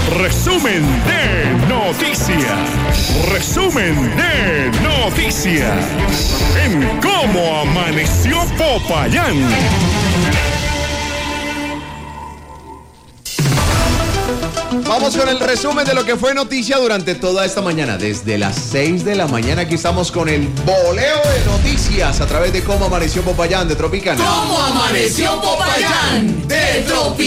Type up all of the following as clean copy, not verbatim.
Resumen de noticias. Resumen de noticias. En cómo amaneció Popayán. Vamos con el resumen de lo que fue noticia durante toda esta mañana. Desde las 6 de la mañana aquí estamos con el boleo de noticias a través de Cómo Amaneció Popayán de Tropicana. ¿Cómo amaneció Popayán de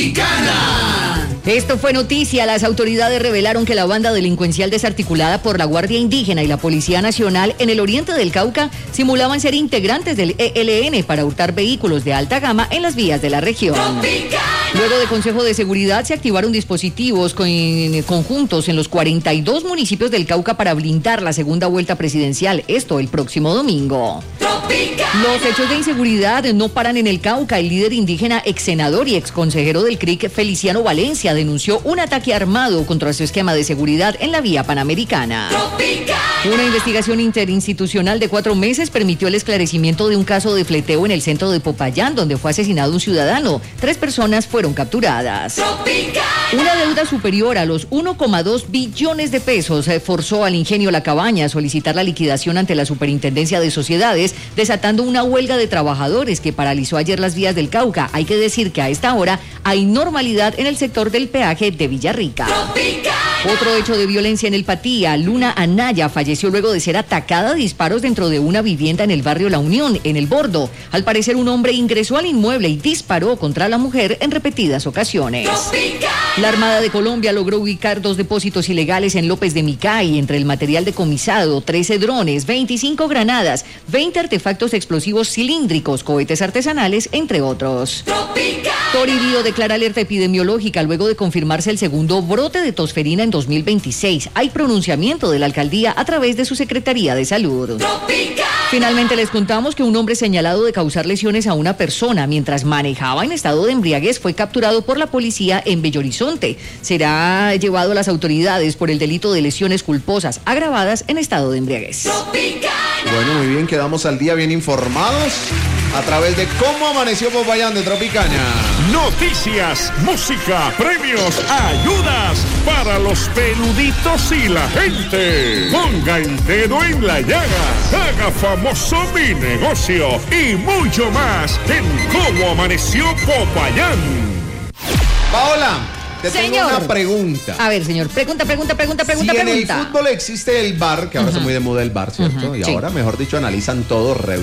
Tropicana? Esto fue noticia. Las autoridades revelaron que la banda delincuencial desarticulada por la Guardia Indígena y la Policía Nacional en el oriente del Cauca simulaban ser integrantes del ELN para hurtar vehículos de alta gama en las vías de la región. Tropicana. Luego de Consejo de Seguridad se activaron dispositivos conjuntos en los 42 municipios del Cauca para blindar la segunda vuelta presidencial, esto el próximo domingo. Tropicana. Los hechos de inseguridad no paran en el Cauca. El líder indígena, ex senador y ex consejero del CRIC, Feliciano Valencia, denunció un ataque armado contra su esquema de seguridad en la vía panamericana. Tropicana. Una investigación interinstitucional de 4 meses permitió el esclarecimiento de un caso de fleteo en el centro de Popayán, donde fue asesinado un ciudadano. 3 personas fueron capturadas. Tropicana. Una deuda superior a los 1,2 billones de pesos forzó al Ingenio La Cabaña a solicitar la liquidación ante la Superintendencia de Sociedades, desatando una huelga de trabajadores que paralizó ayer las vías del Cauca. Hay que decir que a esta hora hay normalidad en el sector del peaje de Villarrica. Tropicana. Otro hecho de violencia en el Patía. Luna Anaya falleció luego de ser atacada a disparos dentro de una vivienda en el barrio La Unión, en El Bordo. Al parecer, un hombre ingresó al inmueble y disparó contra la mujer en repetidas ocasiones. Tropicana. La Armada de Colombia logró ubicar 2 depósitos ilegales en López de Micay. Entre el material decomisado, 13 drones, 25 granadas, 20 artefactos explosivos cilíndricos, cohetes artesanales, entre otros. Tropicana. Toribío declara alerta epidemiológica luego de confirmarse el segundo brote de tosferina en 2026. Hay pronunciamiento de la alcaldía a través de su Secretaría de Salud. Tropicana. Finalmente les contamos que un hombre señalado de causar lesiones a una persona mientras manejaba en estado de embriaguez fue capturado por la policía en Bello Horizonte. Será llevado a las autoridades por el delito de lesiones culposas agravadas en estado de embriaguez. Tropicana. Bueno, muy bien, quedamos al día bien informados a través de Cómo Amaneció Popayán de Tropicana. Noticias, música, premios, ayudas para los peluditos y la gente. Ponga el dedo en la llaga, haga famoso mi negocio y mucho más en Cómo Amaneció Popayán. Paola, te tengo Señor. una pregunta. A ver, señor, pregunta. Si en el fútbol existe el VAR, que ahora está muy de moda el VAR, ¿cierto? Y sí. ahora, mejor dicho, analizan todo